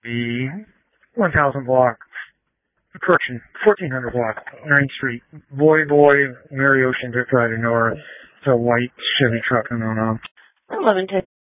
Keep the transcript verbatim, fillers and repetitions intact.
the one thousand block, correction, fourteen hundred block, ninth Street. Boy, boy, Mary Ocean, Dick Rider Nora. It's a white Chevy truck, and on. eleven ten.